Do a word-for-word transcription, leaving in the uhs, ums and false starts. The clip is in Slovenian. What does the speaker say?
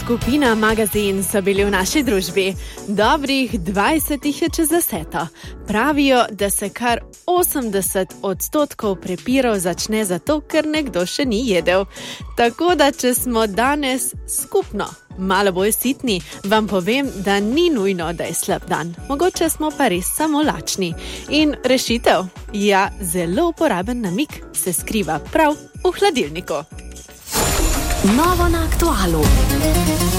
skupina Magazin so bili v naši družbi. Dobrih dvajset jih je čez deseto. Pravijo, da se kar osemdeset odstotkov prepirov začne zato, ker nekdo še ni jedel. Tako da, če smo danes skupno malo bolj sitni, vam povem, da ni nujno, da je slab dan. Mogoče smo pa res samo lačni. In rešitev? Ja, zelo uporaben namig se skriva prav v hladilniku. Novo na aktualu.